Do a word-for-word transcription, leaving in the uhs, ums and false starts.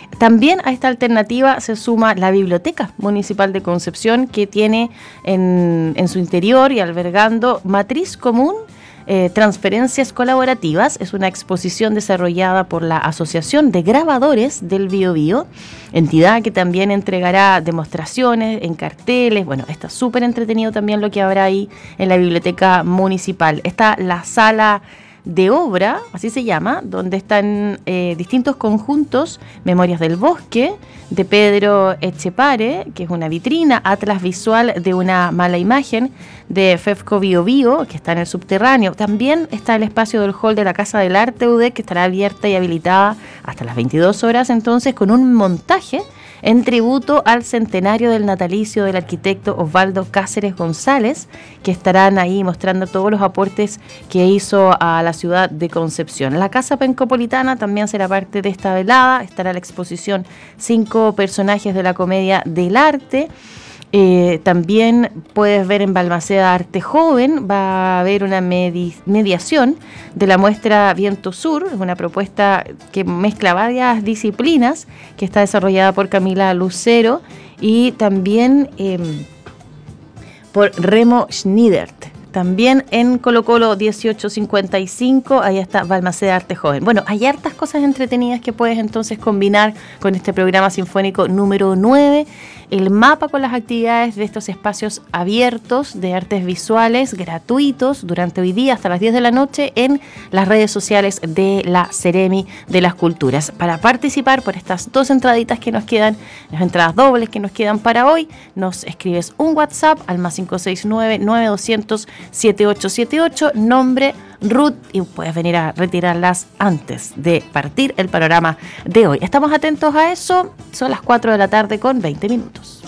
También a esta alternativa se suma la Biblioteca Municipal de Concepción, que tiene en, en su interior y albergando Matriz Común, eh, Transferencias Colaborativas. Es una exposición desarrollada por la Asociación de Grabadores del Biobío, entidad que también entregará demostraciones en carteles. Bueno, está súper entretenido también lo que habrá ahí en la Biblioteca Municipal. Está la sala de obra, así se llama, donde están eh, distintos conjuntos: Memorias del Bosque, de Pedro Echepare, que es una vitrina, atlas visual de una mala imagen, de FEFCO Bio Bio, que está en el subterráneo. También está el espacio del hall de la Casa del Arte U D E C, que estará abierta y habilitada hasta las veintidós horas, entonces, con un montaje en tributo al centenario del natalicio del arquitecto Osvaldo Cáceres González, que estarán ahí mostrando todos los aportes que hizo a la ciudad de Concepción. La Casa Pencopolitana también será parte de esta velada. Estará la exposición Cinco personajes de la comedia del arte. Eh, también puedes ver en Balmaceda Arte Joven. Va a haber una medi- mediación de la muestra Viento Sur, es una propuesta que mezcla varias disciplinas, que está desarrollada por Camila Lucero y también eh, por Remo Schniedert. También en Colo Colo dieciocho cincuenta y cinco, ahí está Balmaceda Arte Joven. Bueno, hay hartas cosas entretenidas que puedes entonces combinar con este programa sinfónico número nueve. El mapa con las actividades de estos espacios abiertos de artes visuales gratuitos durante hoy día hasta las diez de la noche en las redes sociales de la Seremi de las Culturas. Para participar por estas dos entraditas que nos quedan, las entradas dobles que nos quedan para hoy, nos escribes un WhatsApp al más cinco seis nueve, nueve dos cero cero, siete ocho siete ocho, nombre Ruth, y puedes venir a retirarlas antes de partir el panorama de hoy. Estamos atentos a eso, son las cuatro de la tarde con veinte minutos.